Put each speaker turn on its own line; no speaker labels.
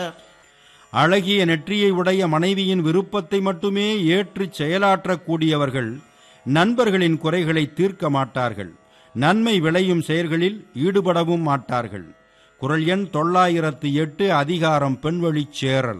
அழகிய நெற்றியை உடைய மனைவியின் விருப்பத்தை மட்டுமே ஏற்று செயலாற்றக்கூடியவர்கள் நண்பர்களின் குறைகளை தீர்க்க மாட்டார்கள். நன்மை விளையும் செயல்களில் ஈடுபடவும் மாட்டார்கள். குறள் எண் 908, அதிகாரம் பெண்வழிச் சேறல்.